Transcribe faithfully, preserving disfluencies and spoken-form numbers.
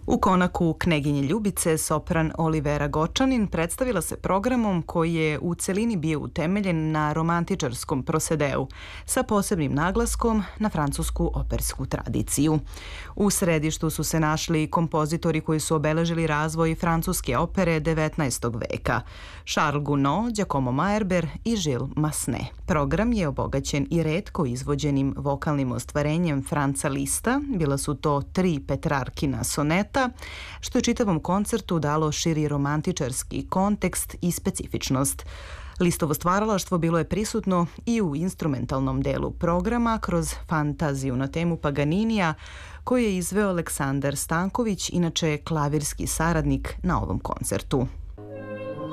U konaku Kneginje Ljubice sopran Olivera Gočanin predstavila se programom koji je u celini bio utemeljen na romantičarskom prosedeu, sa posebnim naglaskom na francusku opersku tradiciju. U središtu su se našli kompozitori koji su obeležili razvoj francuske opere devetnaestog veka, Charles Gounod, Giacomo Meyerbeer i Gilles Massenet. Program je obogaćen i retko izvođenim vokalnim ostvarenjem Franca Lista, bila su to tri Petrarkina soneta, što je čitavom koncertu dalo širi romantičarski kontekst i specifičnost. Listovo stvaralaštvo bilo je prisutno i u instrumentalnom delu programa kroz fantaziju na temu Paganinija, koju je izveo Aleksandar Stanković, inače klavirski saradnik na ovom koncertu.